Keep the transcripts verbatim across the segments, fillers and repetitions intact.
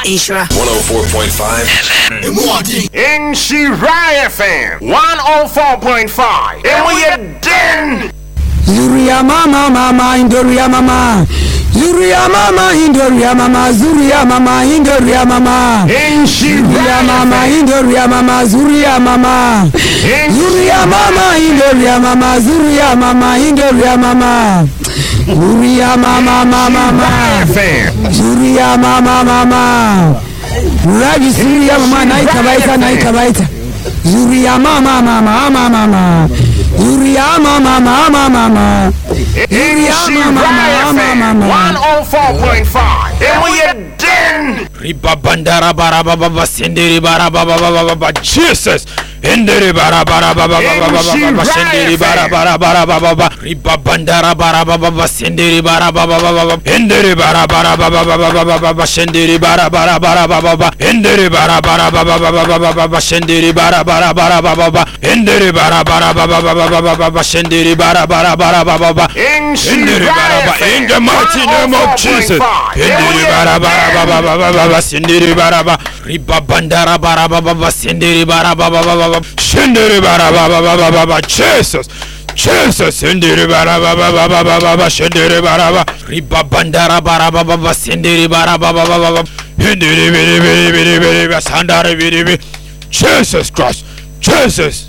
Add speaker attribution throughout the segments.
Speaker 1: Ishra
Speaker 2: one oh four point five
Speaker 3: in Shiraya F M one oh four point five. And we are den.
Speaker 4: Zuria mama mama Indoria mama Zuria mama Indoria mama Zuria mama Indoria mama
Speaker 3: In
Speaker 4: Zuria mama
Speaker 3: Shiraya
Speaker 4: Indoria mama Zuria mama Zuria mama Indoria mama Zuria mama Indoria mama Zuria mama mama mama
Speaker 3: F M.
Speaker 4: Zuria mama mama Ravi Zuria mama naika baita naika baita Zuria mama mama mama mama Zuria mama mama mama
Speaker 3: In Shiraya F M one oh four point five. And we are den.
Speaker 5: Riba bandara bara baba baba sendiri bara baba baba baba Jesus endiri bara bara baba baba baba sendiri bara bara bara baba baba riba bandara bara baba baba sendiri bara baba baba endiri bara bara baba baba baba sendiri bara bara bara baba endiri bara bara baba baba baba sendiri bara bara bara baba endiri bara bara baba baba baba sendiri bara bara bara baba
Speaker 3: In
Speaker 5: endiri bara
Speaker 3: Shiraya F M
Speaker 5: in the mighty name of Jesus endiri bara bara baba baba sendiri bara baba riba bandara bara baba sendiri bara baba baba sendiri bara baba baba Jesus Jesus sendiri bara baba baba baba sendiri bara baba riba bandara bara baba sendiri bara baba baba sendiri biri biri biri biri sandari biri biri Jesus Christ Jesus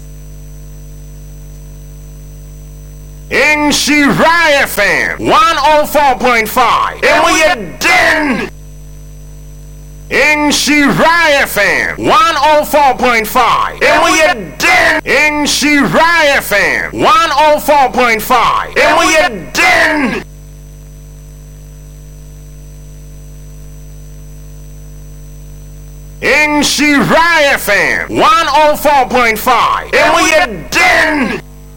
Speaker 3: In Shiraya F M one oh four point five. And we are den. In Shiraya F M one oh four point five. And we are den. In Shiraya F M one oh four point five. And we are den. In Shiraya F M one oh four point five. And we are den.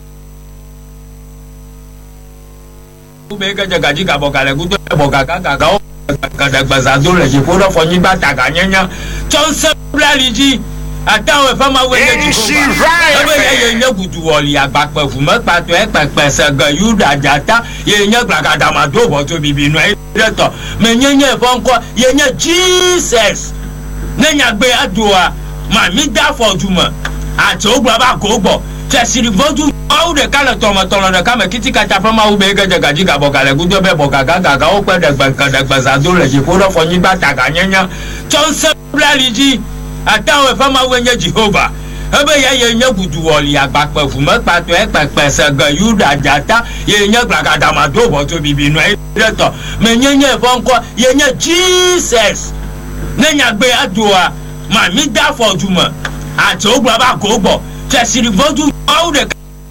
Speaker 6: Ubeka jaga jika bokale kuto bokaka kakao kadagbaza dole jiporo fonyi bata kanyanya chonse blaliji atawe fama wele jiko ebe ye nye kutu woli agbapẹ fuma pato e pepe sega yuda jata ye nye glagada mado boto bibinu e reto me nye nye fonko ye nye Jesus nenya gbe adua ma mi da fojuma ati ogba ba ko gbo chesiri voju au de kala tomo tomo de kama kiti kata fama ube gaja gaji ga bokale gudo be bokaka gaga o pe de gbanka de gbaza do le jiporo fonyi bata kanyanya chonse blaliji atawe fama wenye Jehovah ebe ye ye nye gudu woli agbapẹ fuma pato e pepe sega yuda jata ye nye glagada mado boto bibinu e reto me nye nye fonko ye nye Jesus nenya gbe adua ma mi da fojuma ati ogba ba ko gbo chesiri voju au de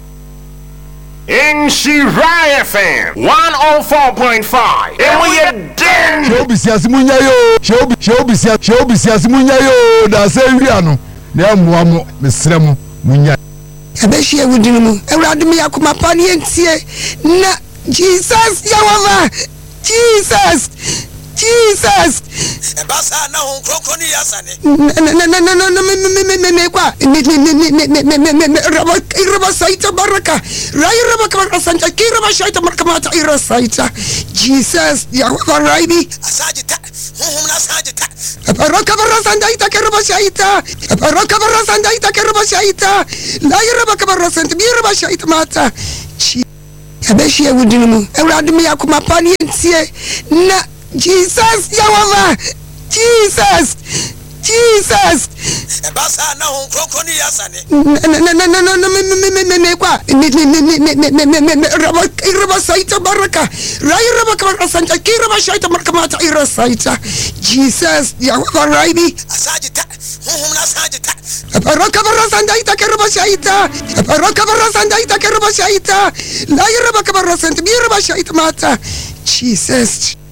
Speaker 3: In Shiraya F M one oh four point five. And we are den.
Speaker 7: Shobi siasimunya yo. Shobi shobi sia shobi siasimunya yo. Da se wiano. Na muamo mesremu munya.
Speaker 4: Abeshie wudinu Ewradimi yakuma pani entie na Jesus yawa Jesus Jesus
Speaker 8: Ebasa na hon krokro ni yasane
Speaker 4: na na na na na me me me me me kwa me me me me me me me me raba raba saita baraka rai raba kamara sanja kiraba shaita markamata ira saita Jesus yawa raibi
Speaker 8: asajita hum na asajita
Speaker 4: baraka barra sanja ita kiraba shaita baraka barra sanja ita kiraba shaita lai raba kamara sanja biraba shaita mata Abeshie wudinu Ewradimi yakuma pani entie na Jesus yawa Jesus Jesus
Speaker 8: Ebasa na hon krokro ni yasane
Speaker 4: na na na na na me me me me me kwa me me me me me me me raba raba saita baraka rai raba kamara sanja kiraba shaita markamata ira saita Jesus yawa raibi
Speaker 8: asajita hum na asajita
Speaker 4: baraka barra sanja ita kiraba shaita baraka barra sanja ita kiraba shaita lai raba kamara sanja biraba shaita mata Jesus